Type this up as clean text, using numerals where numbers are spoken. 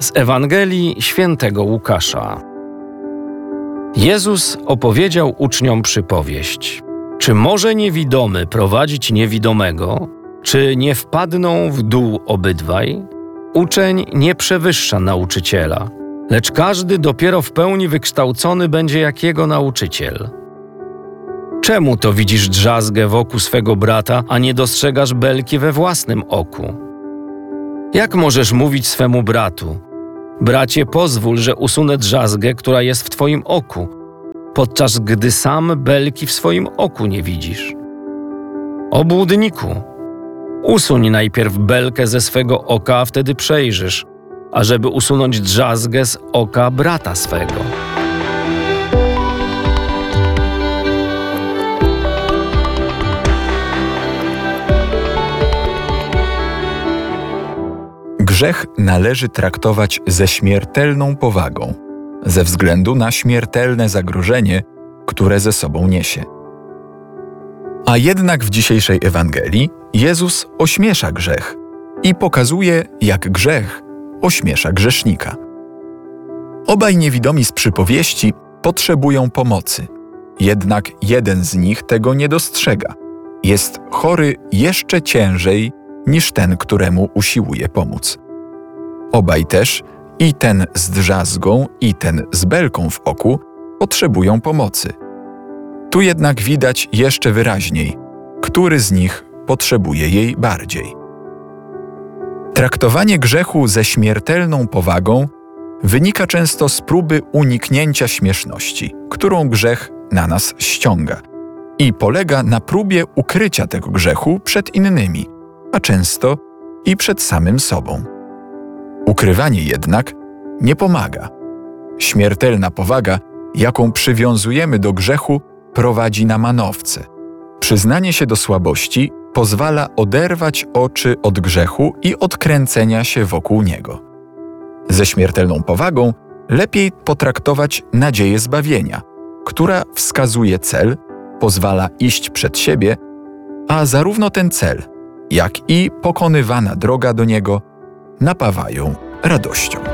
Z Ewangelii Świętego Łukasza. Jezus opowiedział uczniom przypowieść. Czy może niewidomy prowadzić niewidomego? Czy nie wpadną w dół obydwaj? Uczeń nie przewyższa nauczyciela, lecz każdy dopiero w pełni wykształcony będzie jak jego nauczyciel. Czemu to widzisz drzazgę w oku swego brata, a nie dostrzegasz belki we własnym oku? Jak możesz mówić swemu bratu: bracie, pozwól, że usunę drzazgę, która jest w twoim oku, podczas gdy sam belki w swoim oku nie widzisz? Obłudniku, usuń najpierw belkę ze swego oka, a wtedy przejrzysz, ażeby usunąć drzazgę z oka brata swego. Grzech należy traktować ze śmiertelną powagą, ze względu na śmiertelne zagrożenie, które ze sobą niesie. A jednak w dzisiejszej Ewangelii Jezus ośmiesza grzech i pokazuje, jak grzech ośmiesza grzesznika. Obaj niewidomi z przypowieści potrzebują pomocy, jednak jeden z nich tego nie dostrzega. Jest chory jeszcze ciężej niż ten, któremu usiłuje pomóc. Obaj też, i ten z drzazgą, i ten z belką w oku, potrzebują pomocy. Tu jednak widać jeszcze wyraźniej, który z nich potrzebuje jej bardziej. Traktowanie grzechu ze śmiertelną powagą wynika często z próby uniknięcia śmieszności, którą grzech na nas ściąga, i polega na próbie ukrycia tego grzechu przed innymi, a często i przed samym sobą. Ukrywanie jednak nie pomaga. Śmiertelna powaga, jaką przywiązujemy do grzechu, prowadzi na manowce. Przyznanie się do słabości pozwala oderwać oczy od grzechu i od kręcenia się wokół niego. Ze śmiertelną powagą lepiej potraktować nadzieję zbawienia, która wskazuje cel, pozwala iść przed siebie, a zarówno ten cel, jak i pokonywana droga do niego napawają radością.